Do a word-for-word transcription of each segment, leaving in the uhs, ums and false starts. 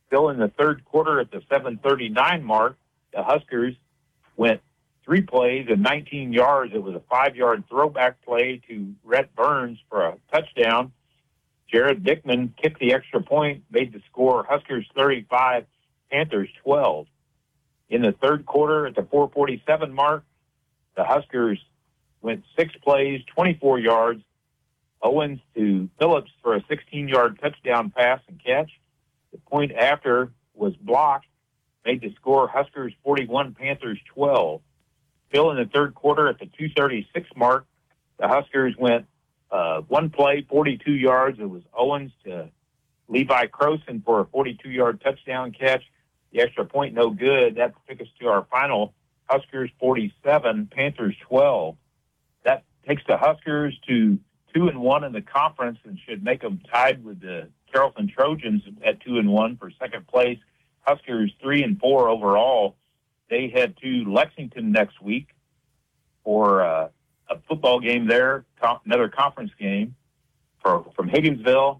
Still in the third quarter at the seven thirty-nine mark, the Huskers went three plays and nineteen yards. It was a five-yard throwback play to Rhett Burns for a touchdown. Jared Dickman kicked the extra point, made the score Huskers thirty-five, Panthers twelve. In the third quarter at the four forty-seven mark, the Huskers went six plays, twenty-four yards. Owens to Phillips for a sixteen-yard touchdown pass and catch. The point after was blocked, made the score Huskers forty-one, Panthers twelve. Still in the third quarter at the two thirty-six mark, the Huskers went uh, one play, forty-two yards. It was Owens to Levi Croson for a forty-two-yard touchdown catch. The extra point no good. That took us to our final Huskers forty-seven, Panthers twelve. That takes the Huskers to two and one in the conference and should make them tied with the Carrollton Trojans at two and one for second place. Huskers three and four overall. They head to Lexington next week for uh, a football game there, another conference game for, from Higginsville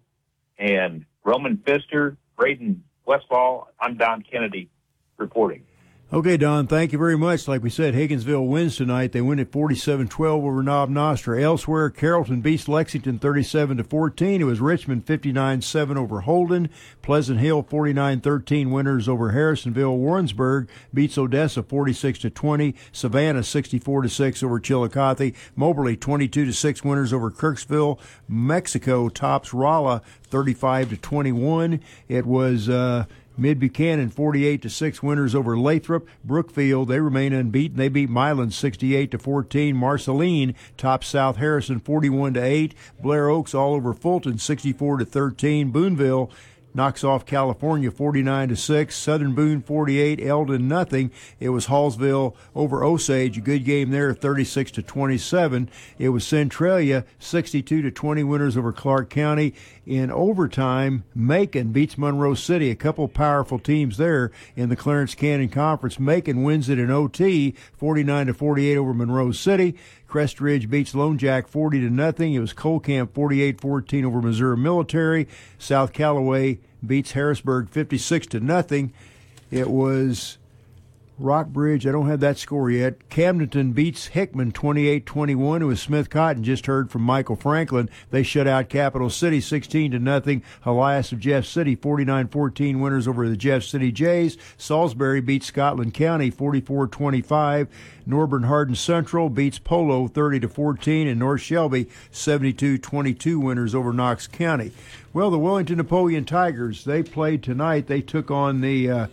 and Roman Pfister, Braden Westfall. I'm Don Kennedy reporting. Okay, Don, thank you very much. Like we said, Higginsville wins tonight. They win at forty-seven twelve over Knob Nostra. Elsewhere, Carrollton beats Lexington thirty-seven to fourteen. It was Richmond fifty-nine seven over Holden. Pleasant Hill forty-nine thirteen winners over Harrisonville. Warrensburg beats Odessa forty-six to twenty. Savannah sixty-four to six over Chillicothe. Moberly twenty-two to six winners over Kirksville. Mexico tops Rolla thirty-five to twenty-one. It was uh Mid-Buchanan forty-eight to six winners over Lathrop. Brookfield, they remain unbeaten. They beat Milan sixty-eight to fourteen. Marceline tops South Harrison forty-one to eight. Blair Oaks all over Fulton sixty-four to thirteen. Boonville knocks off California forty-nine to six. Southern Boone forty-eight, Eldon nothing. It was Hallsville over Osage, a good game there, thirty-six to twenty-seven. It was Centralia sixty-two to twenty winners over Clark County. In overtime, Macon beats Monroe City, a couple powerful teams there in the Clarence Canyon Conference. Macon wins it in O T, forty-nine to forty-eight over Monroe City. Crest Ridge beats Lone Jack forty to nothing. It was Colcamp forty-eight fourteen over Missouri Military. South Callaway beats Harrisburg fifty-six to nothing. It was Rockbridge, I don't have that score yet. Camdenton beats Hickman twenty-eight twenty-one. It was Smith Cotton. Just heard from Michael Franklin. They shut out Capital City sixteen to nothing. Elias of Jeff City forty-nine fourteen winners over the Jeff City Jays. Salisbury beats Scotland County forty-four twenty-five. Norburn Hardin Central beats Polo thirty to fourteen, and North Shelby seventy-two twenty-two winners over Knox County. Well, the Wellington Napoleon Tigers, they played tonight. They took on the uh,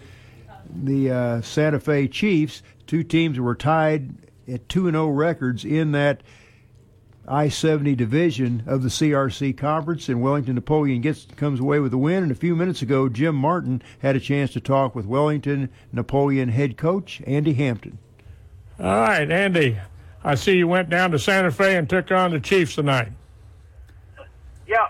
the uh, Santa Fe Chiefs. Two teams were tied at two and oh records in that I seventy division of the C R C Conference, and Wellington Napoleon gets comes away with a win. And a few minutes ago, Jim Martin had a chance to talk with Wellington Napoleon head coach Andy Hampton. All right, Andy, I see you went down to Santa Fe and took on the Chiefs tonight. Yeah.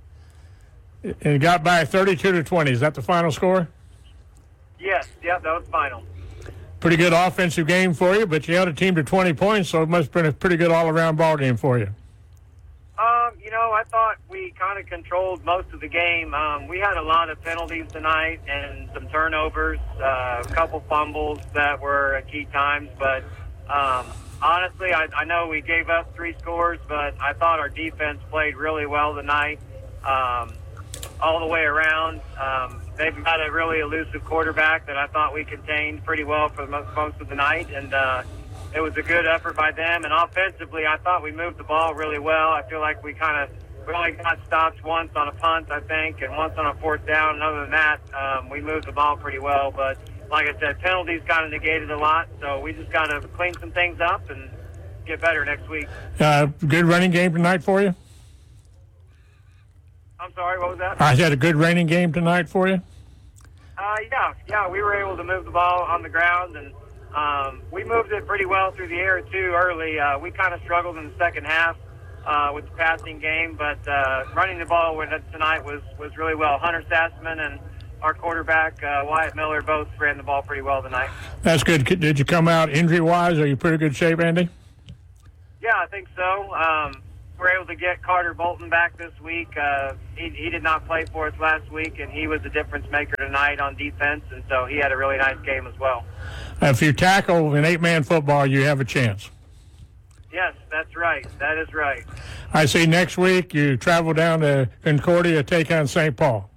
And got by thirty-two to twenty. Is that the final score? Yes, yeah, that was final. Pretty good offensive game for you, but you held a team to twenty points, so it must have been a pretty good all-around ball game for you. Um, you know, I thought we kind of controlled most of the game. Um, we had a lot of penalties tonight and some turnovers, uh, a couple fumbles that were at key times. But um, honestly, I, I know we gave up three scores, but I thought our defense played really well tonight, um, all the way around. Um, they've got a really elusive quarterback that I thought we contained pretty well for most, most of the night, and uh, it was a good effort by them. And offensively, I thought we moved the ball really well. I feel like we kind of we only got stopped once on a punt, I think, and once on a fourth down. And other than that, um, we moved the ball pretty well. But like I said, penalties kind of negated a lot, so we just got to clean some things up and get better next week. Uh, good running game tonight for you? I'm sorry, what was that? I had a good running game tonight for you? Uh, yeah, yeah, we were able to move the ball on the ground, and um, we moved it pretty well through the air, too, early. Uh, we kind of struggled in the second half uh, with the passing game, but uh, running the ball with it tonight was, was really well. Hunter Sassman and our quarterback, uh, Wyatt Miller, both ran the ball pretty well tonight. That's good. Did you come out injury-wise? Are you in pretty good shape, Andy? Yeah, I think so. Um, were able to get Carter Bolton back this week. Uh, he, he did not play for us last week, and he was the difference maker tonight on defense, and so he had a really nice game as well. If you tackle in eight-man football, you have a chance. Yes, that's right. That is right. I see next week you travel down to Concordia to take on Saint Paul.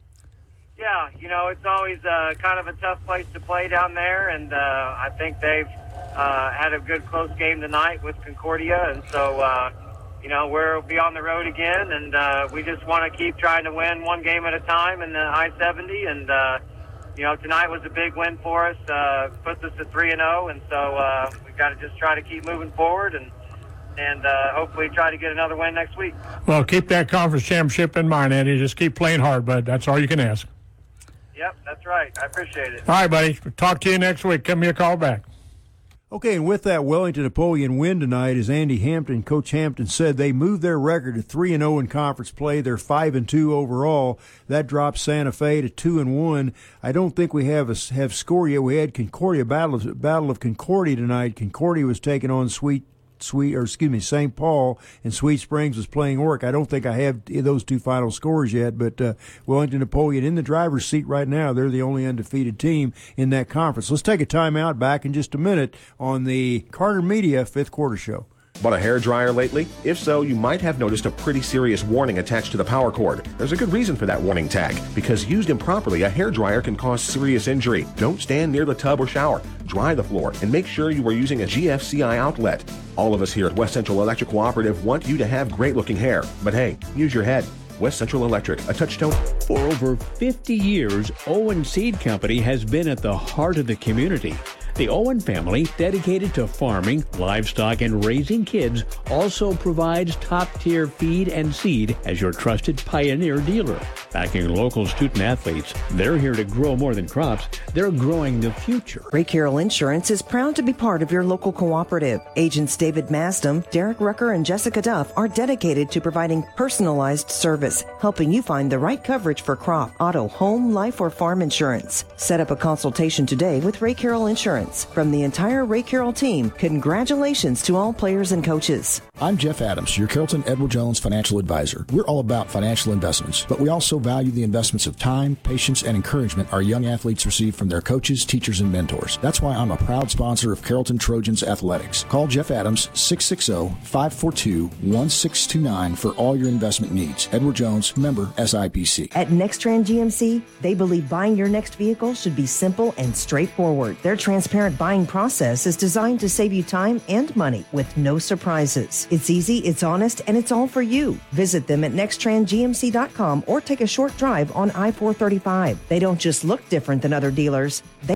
Yeah, you know, it's always uh, kind of a tough place to play down there, and uh, I think they've uh, had a good close game tonight with Concordia, and so, uh, you know, we'll be on the road again, and uh, we just want to keep trying to win one game at a time in the I seventy, and, uh, you know, tonight was a big win for us, uh, puts us at three and oh, and so uh, we've got to just try to keep moving forward and and uh, hopefully try to get another win next week. Well, keep that conference championship in mind, Andy. Just keep playing hard, bud. That's all you can ask. Yep, that's right. I appreciate it. All right, buddy. Talk to you next week. Give me a call back. Okay, and with that Wellington Napoleon win tonight, as Andy Hampton, Coach Hampton said, they moved their record to three and oh in conference play. They're five and two overall. That drops Santa Fe to two and one. I don't think we have a, have scored yet. We had Concordia battle battle of Concordia tonight. Concordia was taking on Sweet Sweet, or excuse me, Saint Paul, and Sweet Springs was playing Oric. I don't think I have those two final scores yet, but uh, Wellington Napoleon in the driver's seat right now. They're the only undefeated team in that conference. Let's take a timeout. Back in just a minute on the Carter Media Fifth Quarter Show. Bought a hairdryer lately? If so, you might have noticed a pretty serious warning attached to the power cord. There's a good reason for that warning tag, because used improperly, a hairdryer can cause serious injury. Don't stand near the tub or shower. Dry the floor, and make sure you are using a G F C I outlet. All of us here at West Central Electric Cooperative want you to have great-looking hair. But hey, use your head. West Central Electric, a touchstone. For over fifty years, Owen Seed Company has been at the heart of the community. The Owen family, dedicated to farming, livestock, and raising kids, also provides top-tier feed and seed as your trusted pioneer dealer. Backing local student-athletes, they're here to grow more than crops. They're growing the future. Ray Carroll Insurance is proud to be part of your local cooperative. Agents David Masdom, Derek Rucker, and Jessica Duff are dedicated to providing personalized service, helping you find the right coverage for crop, auto, home, life, or farm insurance. Set up a consultation today with Ray Carroll Insurance. From the entire Ray Carroll team, congratulations to all players and coaches. I'm Jeff Adams, your Carrollton Edward Jones financial advisor. We're all about financial investments, but we also value the investments of time, patience, and encouragement our young athletes receive from their coaches, teachers, and mentors. That's why I'm a proud sponsor of Carrollton Trojans Athletics. Call Jeff Adams, six six zero, five four two, one six two nine for all your investment needs. Edward Jones, member S I P C. At Nextran G M C, they believe buying your next vehicle should be simple and straightforward. Their transparent buying process is designed to save you time and money with no surprises. It's easy, it's honest, and it's all for you. Visit them at nextran g m c dot com or take a short drive on I four thirty-five. They don't just look different than other dealers. They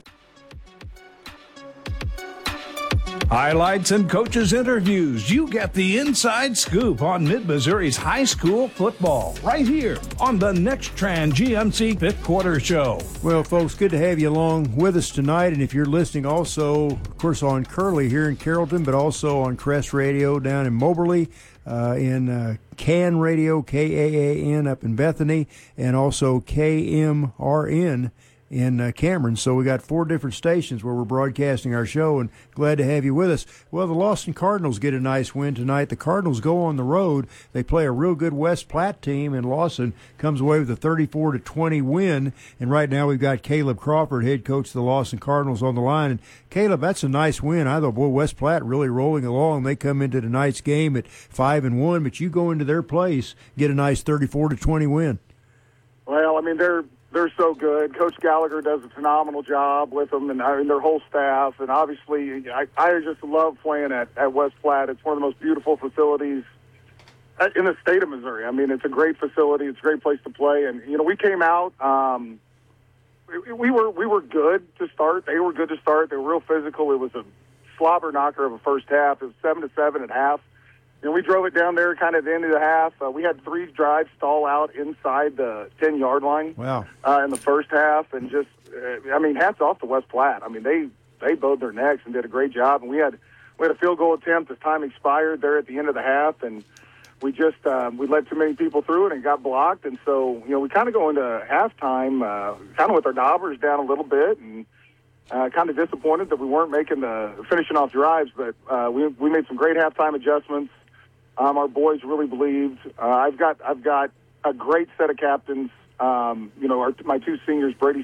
Highlights and coaches' interviews. You get the inside scoop on Mid-Missouri's high school football right here on the Nextran G M C Fifth Quarter Show. Well, folks, good to have you along with us tonight. And if you're listening also, of course, on Curley here in Carrollton, but also on Crest Radio down in Moberly, uh, in uh, Can Radio, K A A N up in Bethany, and also K M R N in uh, Cameron. So we got four different stations where we're broadcasting our show, and glad to have you with us. Well, the Lawson Cardinals get a nice win tonight. The Cardinals go on the road. They play a real good West Platte team, and Lawson comes away with a thirty-four to twenty win. And right now we've got Caleb Crawford, head coach of the Lawson Cardinals, on the line. And Caleb, that's a nice win. I thought, boy, West Platte really rolling along. They come into tonight's game at five and one, but you go into their place, get a nice thirty-four to twenty win. Well, I mean, they're They're so good. Coach Gallagher does a phenomenal job with them and, and their whole staff. And obviously, I, I just love playing at, at West Platte. It's one of the most beautiful facilities in the state of Missouri. I mean, it's a great facility. It's a great place to play. And, you know, we came out. Um, we, we were we were good to start. They were good to start. They were real physical. It was a slobber knocker of a first half. It was seven to seven at half. And we drove it down there kind of at the end of the half. Uh, we had three drives stall out inside the ten-yard line. Wow. Uh, in the first half. And just, uh, I mean, hats off to West Platte. I mean, they, they bowed their necks and did a great job. And we had we had a field goal attempt as time expired there at the end of the half. And we just, uh, we let too many people through it and got blocked. And so, you know, we kind of go into halftime uh, kind of with our daubers down a little bit and uh, kind of disappointed that we weren't making the finishing off drives. But uh, we, we made some great halftime adjustments. Um, our boys really believed. Uh, I've got I've got a great set of captains. Um, you know, our, my two seniors, Brady